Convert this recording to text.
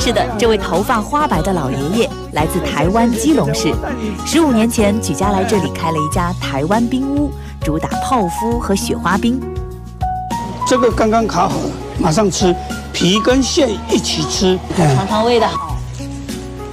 是的，这位头发花白的老爷爷来自台湾基隆市。15年前，举家来这里开了一家台湾冰屋，主打泡芙和雪花冰。 这个刚刚烤好了，马上吃，皮跟馅一起吃， 尝尝味道。